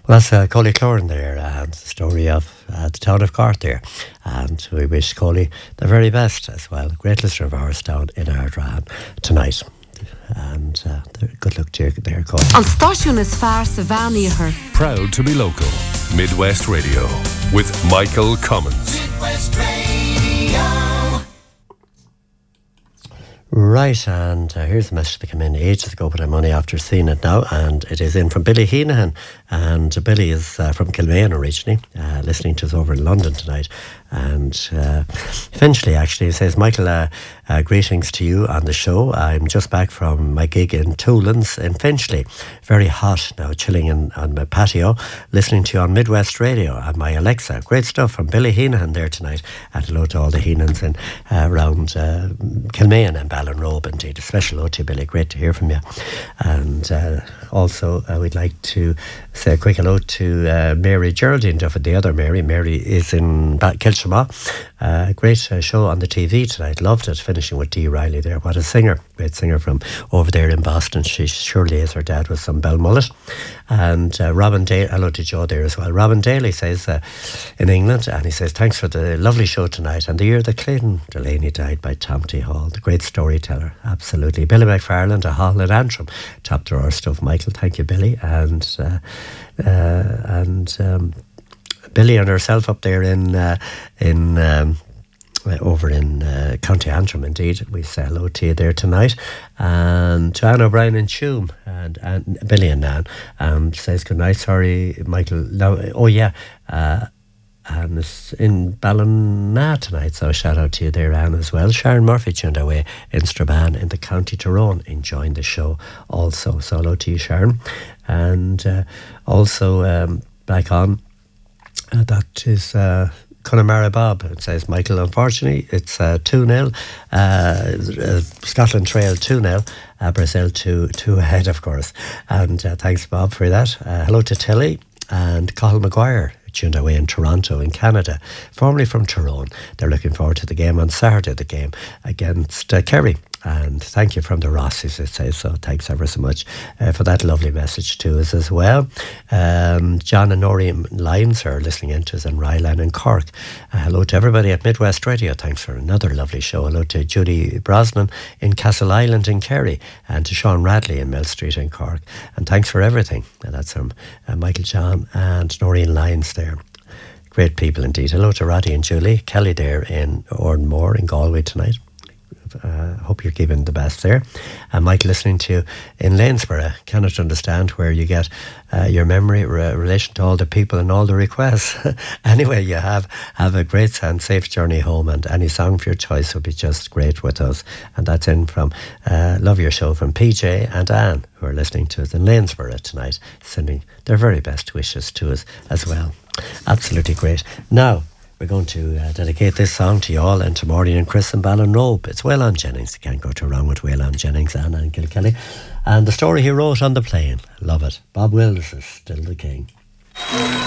Well, that's Coley Cloran there, and the story of the town of Cork there. And we wish Coley the very best as well. Great listener of ours down in Ardran tonight. And good luck to you there, Coley. An stáisiún is fearr sa bhean. Proud to be local. Midwest Radio with Michael Cummins. Midwest Radio. Right, and here's a message that came in ages ago, but I'm only after seeing it now, and it is in from Billy Heenahan, and Billy is from Kilmaine originally, listening to us over in London tonight, and eventually actually he says, Michael, greetings to you on the show. I'm just back from my gig in Toolans in Finchley, very hot now, chilling on my patio, listening to you on Midwest Radio and my Alexa. Great stuff from Billy Heenahan there tonight, and hello to all the Heenans in around Kilmaine and Ballinrobe indeed. A special hello to you, Billy, great to hear from you. And also we'd like to say a quick hello to Mary Geraldine Duffett, the other Mary. Mary is in Kilshama. Great show on the TV tonight, loved it, finishing with Dee Riley there. What a singer, great singer from over there in Boston. She surely is. Her dad was some Belmullet. And Robin Daly, hello to Joe there as well. Robin Daly says in England, and he says thanks for the lovely show tonight and the year that Clayton Delaney died by Tom T. Hall, the great storyteller, absolutely. Billy McFarland, a Hall at Antrim, top drawer stuff. Michael, thank you, Billy. And Billy and herself up there over in County Antrim, indeed. We say hello to you there tonight. And to Anne O'Brien and Tuam, and Billy and Anne, says good night. Sorry, Michael. And it's in Ballina tonight, so a shout out to you there, Anne, as well. Sharon Murphy tuned away in Strabane in the County Tyrone, enjoying the show also. So hello to you, Sharon. And also back on, that is Connemara Bob. It says, Michael, unfortunately, it's 2-0. Scotland Trail 2-0. Brazil 2 ahead, of course. And thanks, Bob, for that. Hello to Tilly and Cathal Maguire, tuned away in Toronto in Canada, formerly from Tyrone. They're looking forward to the game on Saturday, the game against Kerry. And thank you from the Rossies, it says. So thanks ever so much for that lovely message to us as well. John and Noreen Lyons are listening in to us in Ryland and Cork. Hello to everybody at Midwest Radio. Thanks for another lovely show. Hello to Judy Brosnan in Castle Island in Kerry, and to Sean Radley in Mill Street in Cork. And thanks for everything. And that's from Michael John and Noreen Lyons there. Great people indeed. Hello to Roddy and Julie. Kelly there in Ornmore in Galway tonight. Hope you're keeping the best there. And Mike listening to you in Lanesborough. Cannot understand where you get your memory relation to all the people and all the requests. Anyway, you have a great and safe journey home, and any song of your choice will be just great with us. And that's in from Love Your Show from PJ and Anne, who are listening to us in Lanesborough tonight, sending their very best wishes to us as well. Absolutely great. Now we're going to dedicate this song to you all, and to Maureen and Chris and Ballinrobe. It's Waylon Jennings. You can't go too wrong with Waylon Jennings, Anna and Kilkelly. And the story he wrote on the plane. Love it. Bob Wills is still the king.